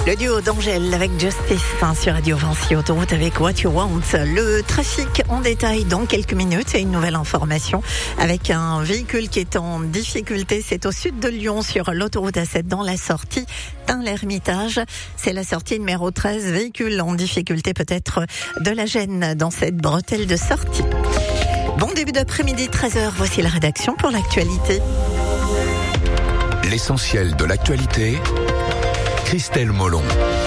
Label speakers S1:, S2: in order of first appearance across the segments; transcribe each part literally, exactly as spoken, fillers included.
S1: Le duo d'Angèle avec Justice hein, sur Radio Vinci Autoroute avec What You Want. Le trafic en détail dans quelques minutes et une nouvelle information avec un véhicule qui est en difficulté. C'est au sud de Lyon sur l'autoroute A sept dans la sortie Tain-l'Hermitage. C'est la sortie numéro treize. Véhicule en difficulté, peut-être de la gêne dans cette bretelle de sortie. Bon début d'après-midi, treize heures. Voici la rédaction pour l'actualité.
S2: L'essentiel de l'actualité. Christelle Molon.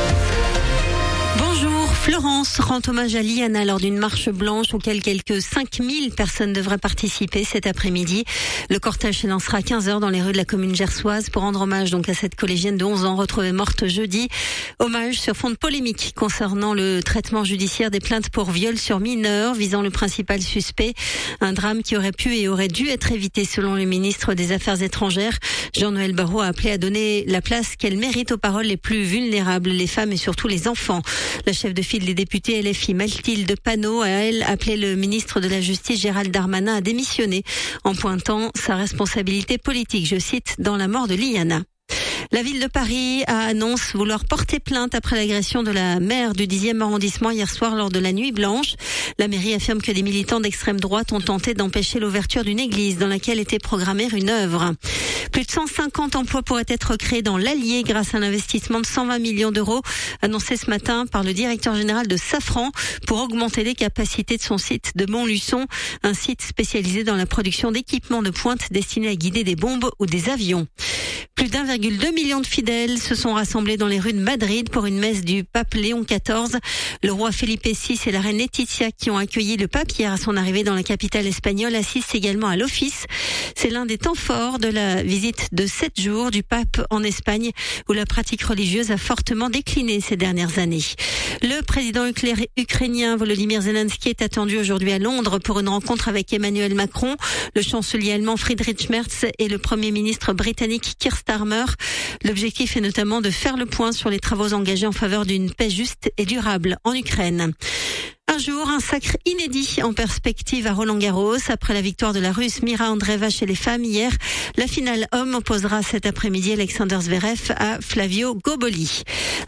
S3: Bonjour. Florence rend hommage à Liana lors d'une marche blanche auquel quelques cinq mille personnes devraient participer cet après-midi. Le cortège s'élancera à quinze heures dans les rues de la commune gersoise pour rendre hommage donc à cette collégienne de onze ans retrouvée morte jeudi. Hommage sur fond de polémique concernant le traitement judiciaire des plaintes pour viol sur mineurs visant le principal suspect. Un drame qui aurait pu et aurait dû être évité selon le ministre des Affaires étrangères. Jean-Noël Barrot a appelé à donner la place qu'elle mérite aux paroles les plus vulnérables, les femmes et surtout les enfants. La chef de file des députés L F I, Mathilde Panot, a elle appelé le ministre de la Justice Gérald Darmanin à démissionner en pointant sa responsabilité politique, je cite, dans la mort de Liana. La ville de Paris a annonce vouloir porter plainte après l'agression de la maire du dixième arrondissement hier soir lors de la nuit blanche. La mairie affirme que des militants d'extrême droite ont tenté d'empêcher l'ouverture d'une église dans laquelle était programmée une œuvre. Plus de cent cinquante emplois pourraient être créés dans l'Allier grâce à un investissement de cent vingt millions d'euros annoncé ce matin par le directeur général de Safran pour augmenter les capacités de son site de Montluçon, un site spécialisé dans la production d'équipements de pointe destinés à guider des bombes ou des avions. Plus d'un virgule deux million de fidèles se sont rassemblés dans les rues de Madrid pour une messe du pape Léon quatorze. Le roi Felipe six et la reine Laetitia qui ont accueilli le pape hier à son arrivée dans la capitale espagnole assistent également à l'office. C'est l'un des temps forts de la visite de sept jours du pape en Espagne où la pratique religieuse a fortement décliné ces dernières années. Le président ukrainien Volodymyr Zelensky est attendu aujourd'hui à Londres pour une rencontre avec Emmanuel Macron, le chancelier allemand Friedrich Merz et le premier ministre britannique Keir Starmer. L'objectif est notamment de faire le point sur les travaux engagés en faveur d'une paix juste et durable en Ukraine. Un jour, un sacre inédit en perspective à Roland-Garros. Après la victoire de la Russe Mira Andreeva chez les femmes hier, la finale homme opposera cet après-midi Alexander Zverev à Flavio Goboli.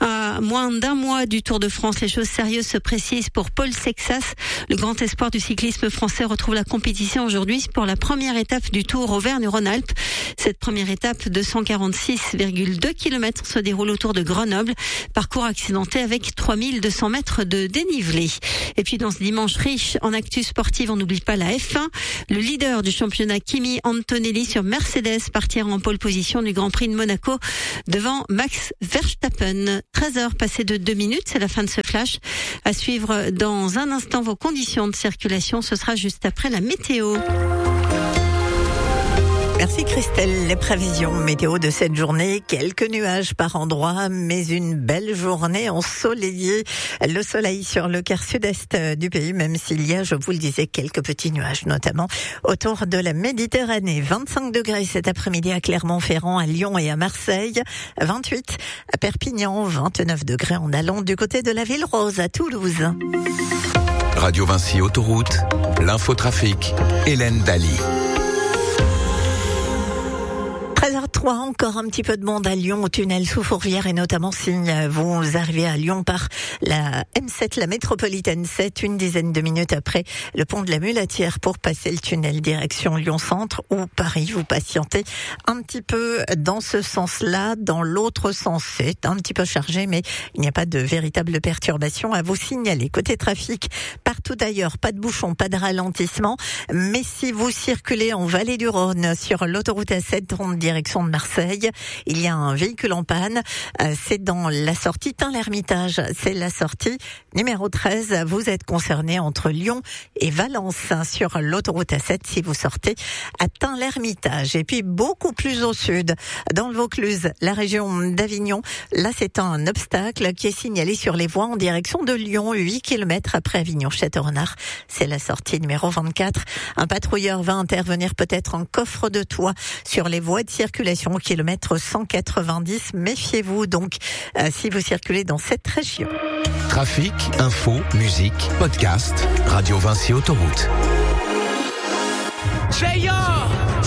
S3: À moins d'un mois du Tour de France, les choses sérieuses se précisent pour Paul Sexas. Le grand espoir du cyclisme français retrouve la compétition aujourd'hui pour la première étape du Tour Auvergne-Rhône-Alpes. Cette première étape de cent quarante-six virgule deux kilomètres se déroule autour de Grenoble. Parcours accidenté avec trois mille deux cents mètres de dénivelé. Et puis dans ce dimanche riche en actu sportive, on n'oublie pas la F un. Le leader du championnat Kimi Antonelli sur Mercedes partira en pole position du Grand Prix de Monaco devant Max Verstappen. treize heures passées de deux minutes, c'est la fin de ce flash. À suivre dans un instant vos conditions de circulation, ce sera juste après la météo.
S1: Merci Christelle. Les prévisions météo de cette journée, quelques nuages par endroit, mais une belle journée ensoleillée. Le soleil sur le quart sud-est du pays, même s'il y a, je vous le disais, quelques petits nuages, notamment autour de la Méditerranée. vingt-cinq degrés cet après-midi à Clermont-Ferrand, à Lyon et à Marseille. vingt-huit à Perpignan, vingt-neuf degrés en allant du côté de la Ville Rose à Toulouse.
S2: Radio Vinci Autoroute, l'infotrafic, Hélène Daly.
S1: treize heures trois, encore un petit peu de monde à Lyon, au tunnel sous Fourvière et notamment si vous arrivez à Lyon par la M sept, la métropolitaine sept, une dizaine de minutes après le pont de la Mulatière pour passer le tunnel direction Lyon-Centre ou Paris. Vous patientez un petit peu dans ce sens-là, dans l'autre sens, c'est un petit peu chargé, mais il n'y a pas de véritable perturbation à vous signaler. Côté trafic, partout ailleurs, pas de bouchon, pas de ralentissement, mais si vous circulez en Vallée du Rhône sur l'autoroute A sept, direction de Marseille, il y a un véhicule en panne, c'est dans la sortie Tain-l'Hermitage, c'est la sortie numéro treize, vous êtes concerné entre Lyon et Valence sur l'autoroute A sept si vous sortez à Tain-l'Hermitage. Et puis beaucoup plus au sud, dans le Vaucluse, la région d'Avignon, là c'est un obstacle qui est signalé sur les voies en direction de Lyon, huit kilomètres après Avignon-Châteaurenard, c'est la sortie numéro vingt-quatre. Un patrouilleur va intervenir peut-être en coffre de toit sur les voies de circulation au kilomètre cent quatre-vingt-dix. Méfiez-vous donc euh, si vous circulez dans cette région.
S2: Trafic, info, musique, podcast, Radio Vinci Autoroute.